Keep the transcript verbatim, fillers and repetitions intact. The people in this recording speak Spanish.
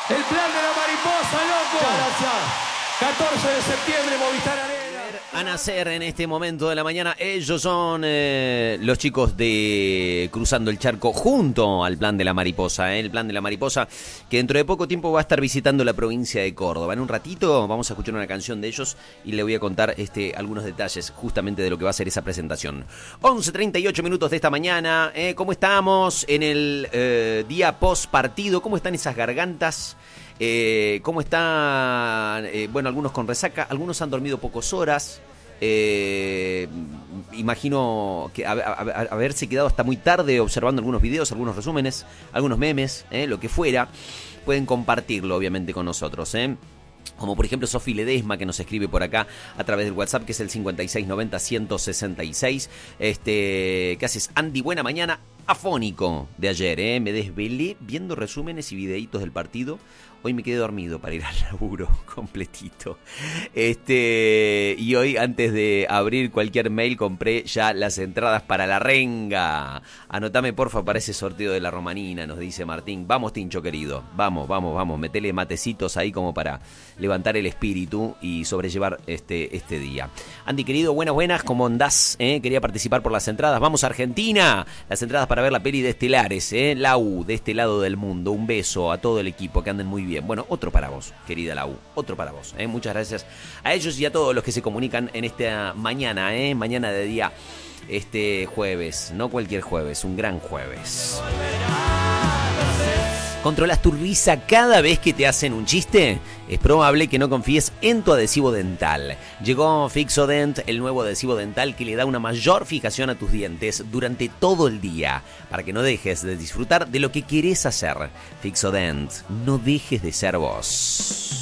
El plan de la mariposa, loco. catorce de septiembre, Movistar Arena. A nacer en este momento de la mañana, ellos son eh, los chicos de Cruzando el Charco junto al Plan de la Mariposa, eh, el Plan de la Mariposa que dentro de poco tiempo va a estar visitando la provincia de Córdoba. En un ratito vamos a escuchar una canción de ellos y le voy a contar este, algunos detalles justamente de lo que va a ser esa presentación. once treinta y ocho minutos de esta mañana, eh, ¿cómo estamos en el eh, día post partido? ¿Cómo están esas gargantas? Eh, ¿Cómo están? Eh, bueno, algunos con resaca, algunos han dormido pocas horas. Eh, imagino que a, a, a, haberse quedado hasta muy tarde observando algunos videos, algunos resúmenes, algunos memes, eh, lo que fuera. Pueden compartirlo, obviamente, con nosotros, ¿eh? Como por ejemplo Sofi Ledesma, que nos escribe por acá a través del WhatsApp, que es el cincuenta y seis noventa, ciento sesenta y seis. Este, ¿qué haces, Andy? Buena mañana. Afónico de ayer, ¿eh? Me desvelé viendo resúmenes y videitos del partido. Hoy me quedé dormido para ir al laburo completito. Este, y hoy, antes de abrir cualquier mail, compré ya las entradas para la renga. Anotame, porfa, para ese sorteo de la Romanina, nos dice Martín. Vamos, Tincho, querido. Vamos, vamos, vamos. Metele matecitos ahí como para levantar el espíritu y sobrellevar este, este día. Andy, querido, buenas, buenas. ¿Cómo andás? ¿Eh? Quería participar por las entradas. Vamos a Argentina. Las entradas para ver la peli de Estelares, ¿eh? La U, de este lado del mundo. Un beso a todo el equipo, que anden muy bien. Bueno, otro para vos, querida la U, otro para vos, ¿eh? Muchas gracias a ellos y a todos los que se comunican en esta mañana, ¿eh? Mañana de día, este jueves, no cualquier jueves, un gran jueves. ¿Controlas tu risa cada vez que te hacen un chiste? Es probable que no confíes en tu adhesivo dental. Llegó Fixodent, el nuevo adhesivo dental que le da una mayor fijación a tus dientes durante todo el día, para que no dejes de disfrutar de lo que querés hacer. Fixodent, no dejes de ser vos.